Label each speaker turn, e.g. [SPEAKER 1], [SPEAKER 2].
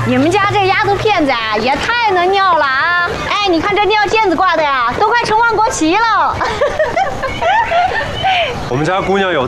[SPEAKER 1] 你们家这丫头片子啊，也太能尿了啊！哎，你看这尿毽子挂的呀，都快成万国旗了。
[SPEAKER 2] 我们家姑娘有